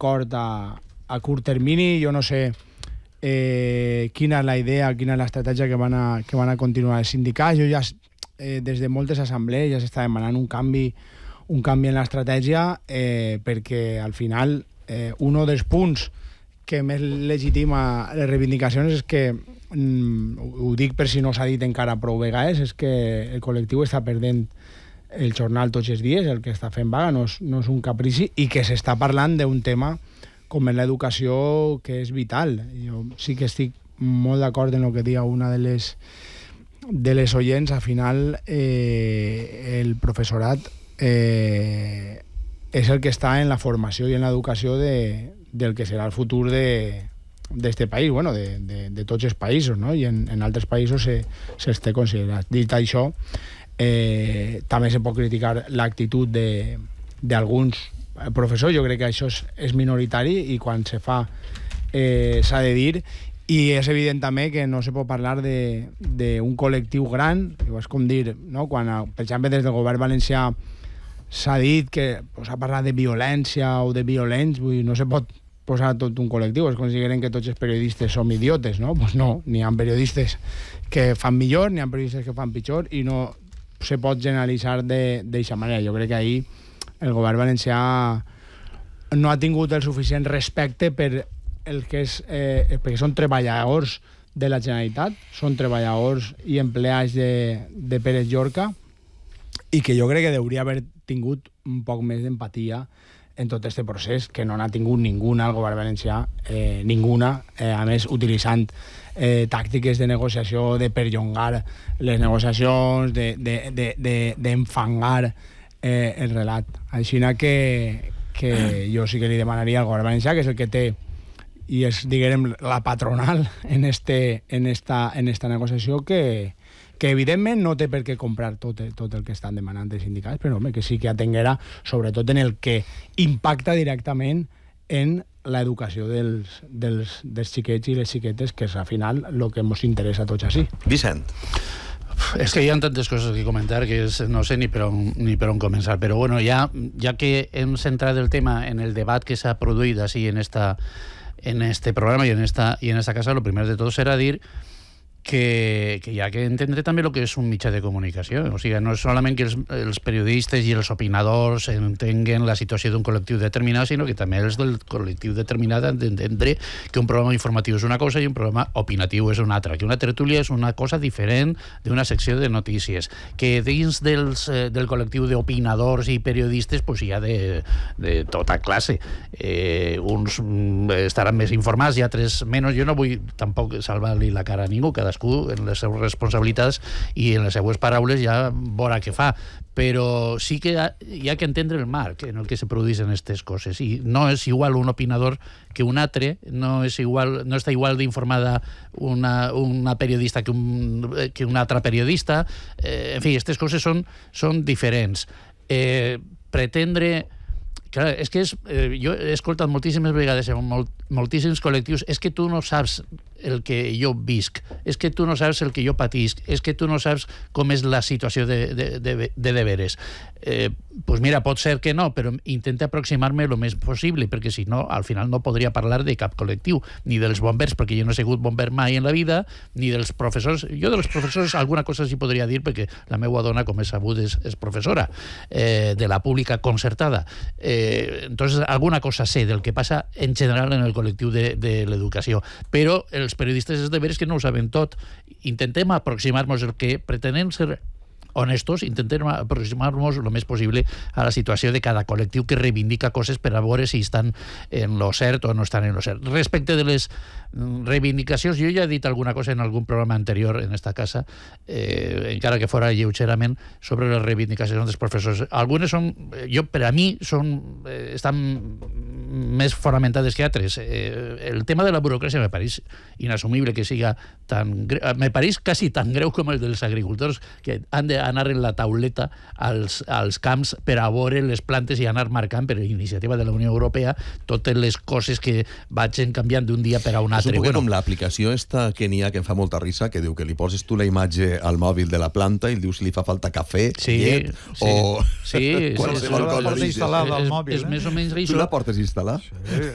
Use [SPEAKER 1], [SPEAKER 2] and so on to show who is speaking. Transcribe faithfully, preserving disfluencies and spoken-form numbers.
[SPEAKER 1] acord a, a curt termini. Jo no sé eh, quina és la idea, quina és l'estratègia que, van a, que van a continuar els sindicats. Jo ja, eh, des de moltes assemblees, ja s'està demanant un canvi, un canvi en l'estratègia, eh, perquè al final eh, un dels punts que més legitima les reivindicacions és que, mm, ho dic per si no s'ha dit encara prou vegades, és que el col·lectiu està perdent el jornal tots els dies, el que està fent vaga no és, no és un caprici, i que s'està parlant d'un tema com és l'educació, que és vital. Jo sí que estic molt d'acord en el que diu una de les, de les oients. Al final eh, el professorat eh, és el que està en la formació i en l'educació de, del que serà el futur de d'este país, bueno, de, de, de tots els països, no? I en, en altres països se, se té considerat. Dit això, eh, també se pot criticar l'actitud d'alguns professors. Jo crec que això és, és minoritari, i quan se fa eh, s'ha de dir, i és evident també que no se pot parlar d'un col·lectiu gran. És com dir, no? Quan, per exemple, des del govern valencià s'ha dit que pues, s'ha parlat de violència o de violents, vull dir, no se pot posar tot un col·lectiu. Es consideren que tots els periodistes som idiotes, no? Pues no, n'hi ha periodistes que fan millor, n'hi ha periodistes que fan pitjor, i no se pot generalitzar d'aquesta manera. Jo crec que ahir el govern valencià no ha tingut el suficient respecte per el que és, eh, perquè són treballadors de la Generalitat, són treballadors i empleats de, de Pérez Llorca, i que jo crec que hauria haver tingut un poc més d'empatia en tot aquest procés, que no n'ha tingut ninguna al govern valencià, eh, ninguna, eh, a més utilitzant eh, tàctiques de negociació, de perllongar les negociacions, d'enfangar de, de, de, de eh, el relat. Així que, que jo sí que li demanaria al govern valencià, que és el que té i és, diguem, la patronal en, este, en, esta, en esta negociació, que que evidentment no té per què comprar tot, tot el que estan demanant els sindicats, però home, que sí que atenguera sobretot en el que impacta directament en l'educació dels, dels, dels xiquets i les xiquetes, que és al final el que ens interessa a tots així.
[SPEAKER 2] Vicent.
[SPEAKER 3] És que hi ha tantes coses que comentar que és, no sé ni per on, ni per on començar, però bueno, ja, ja que hem centrat el tema en el debat que s'ha produït així en, esta, en este programa i en esta, i en esta casa, lo primer de tot serà dir que, que hi ha que entendre també el que és un mitjà de comunicació. O sigui, no és solament que els, els periodistes i els opinadors entenguen la situació d'un col·lectiu determinat, sinó que també els del col·lectiu determinat han d'entendre que un programa informatiu és una cosa i un programa opinatiu és una altra, que una tertúlia és una cosa diferent d'una secció de notícies, que dins dels, eh, del col·lectiu d'opinadors i periodistes pues, hi ha de, de tota classe. Eh, uns estaran més informats i altres menys. Jo no vull tampoc salvar-li la cara a ningú, cada en les seues responsabilitats i en les seues paraules ja veurà què fa, però sí que hi ha que entendre el marc en el que se produeixen aquestes coses, i no és igual un opinador que un altre, no és igual, no està igual d'informada una, una periodista que, un, que una altra periodista, eh, en fi, aquestes coses són, són diferents. Eh, pretendre... Clar, és que és, eh, jo he escoltat moltíssimes vegades en molt, moltíssims col·lectius, és que tu no saps el que jo visc, és que tu no saps el que jo patisc, és que tu no saps com és la situació de, de, de, de deberes. Eh, pues mira, pot ser que no, però intenta aproximar-me el més possible, perquè si no, al final no podria parlar de cap col·lectiu, ni dels bombers, perquè jo no he sigut bomber mai en la vida, ni dels professors. Jo dels professors alguna cosa sí podria dir, perquè la meva dona, com és sabut, és, és professora eh, de la pública concertada. Eh, entonces, alguna cosa sé del que passa en general en el col·lectiu de, de l'educació, però els periodistes és de veres que no ho saben tot. Intentem aproximar-nos el que pretenem ser honestos, intentem aproximar-nos el més possible a la situació de cada col·lectiu que reivindica coses per a veure si estan en lo cert o no estan en lo cert. Respecte de les reivindicacions, jo ja he dit alguna cosa en algun programa anterior en esta casa, eh, encara que fora lleugerament, sobre les reivindicacions dels professors. Algunes són, jo per a mi, són, eh, estan més fonamentades que altres. Eh, el tema de la burocràcia me pareix inassumible que siga tan greu, me pareix quasi tan greu com el dels agricultors, que han d'anar en la tauleta als, als camps per a veure les plantes i anar marcant per iniciativa de la Unió Europea totes les coses que vagin canviant d'un dia per a un altre.
[SPEAKER 2] És un poc
[SPEAKER 3] bueno,
[SPEAKER 2] com l'aplicació esta que n'hi ha, que em fa molta risa, que diu que li poses tu la imatge al mòbil de la planta i el dius si li fa falta cafè,
[SPEAKER 3] sí,
[SPEAKER 2] llet
[SPEAKER 3] sí,
[SPEAKER 2] o...
[SPEAKER 3] Sí,
[SPEAKER 2] qualsevol
[SPEAKER 4] la
[SPEAKER 2] cosa.
[SPEAKER 4] portes instal·lada al mòbil,
[SPEAKER 3] és, és
[SPEAKER 4] eh?
[SPEAKER 3] més o menys
[SPEAKER 2] Tu
[SPEAKER 3] això.
[SPEAKER 2] la portes instal·lar?
[SPEAKER 4] Sí.